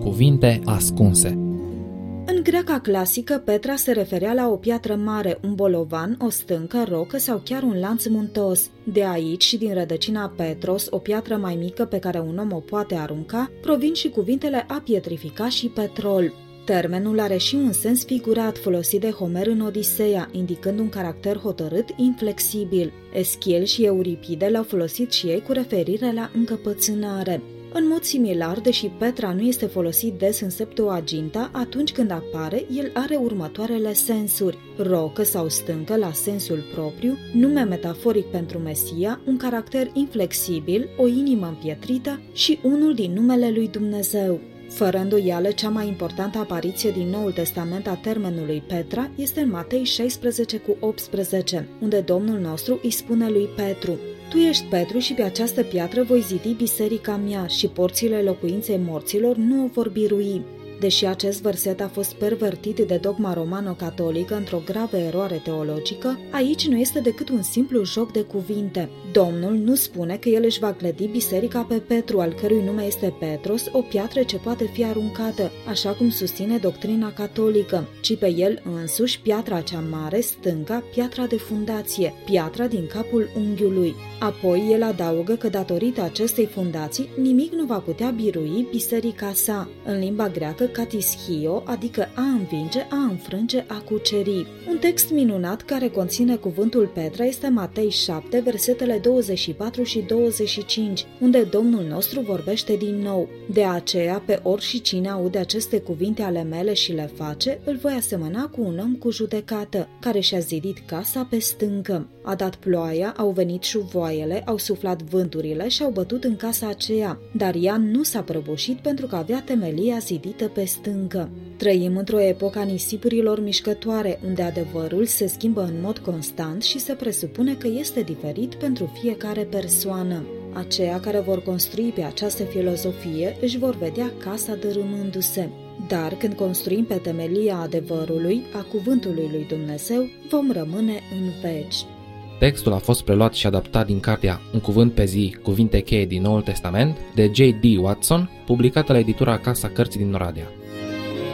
Cuvinte ascunse. În greaca clasică, Petra se referea la o piatră mare, un bolovan, o stâncă, rocă sau chiar un lanț muntos. De aici și din rădăcina Petros, o piatră mai mică pe care un om o poate arunca, provin și cuvintele a pietrifica și petrol. Termenul are și un sens figurat folosit de Homer în Odiseea, indicând un caracter hotărât, inflexibil. Eschil și Euripide l-au folosit și ei cu referire la încăpățânare. În mod similar, deși Petra nu este folosit des în Septuaginta, atunci când apare, el are următoarele sensuri: rocă sau stâncă la sensul propriu, nume metaforic pentru Mesia, un caracter inflexibil, o inimă împietrită și unul din numele lui Dumnezeu. Fără îndoială, cea mai importantă apariție din Noul Testament a termenului Petra este în Matei 16:18, unde Domnul nostru îi spune lui Petru: Tu ești Petru și pe această piatră voi zidi biserica mea și porțile locuinței morților nu o vor birui. Deși acest verset a fost pervertit de dogma romano-catolică într-o gravă eroare teologică, aici nu este decât un simplu joc de cuvinte. Domnul nu spune că el își va clădi biserica pe Petru, al cărui nume este Petros, o piatră ce poate fi aruncată, așa cum susține doctrina catolică, ci pe el însuși, piatra cea mare, stânca, piatra de fundație, piatra din capul unghiului. Apoi el adaugă că datorită acestei fundații nimic nu va putea birui biserica sa. În limba greacă, katischio, adică a învinge, a înfrânge, a cuceri. Un text minunat care conține cuvântul Petra este Matei 7, versetele 24 și 25, unde Domnul nostru vorbește din nou: De aceea, pe oricine aude aceste cuvinte ale mele și le face, îl voi asemăna cu un om cu judecată, care și-a zidit casa pe stâncă. A dat ploaia, au venit șuvoaiele, au suflat vânturile și au bătut în casa aceea, dar ea nu s-a prăbușit pentru că avea temelia zidită pe stâncă. Trăim într-o epocă a nisipurilor mișcătoare, unde adevărul se schimbă în mod constant și se presupune că este diferit pentru fiecare persoană. Aceia care vor construi pe această filozofie își vor vedea casa dărâmându-se. Dar când construim pe temelia adevărului, a cuvântului lui Dumnezeu, vom rămâne în veci. Textul a fost preluat și adaptat din cartea Un cuvânt pe zi, cuvinte cheie din Noul Testament, de J.D. Watson, publicată la editura Casa Cărții din Oradea.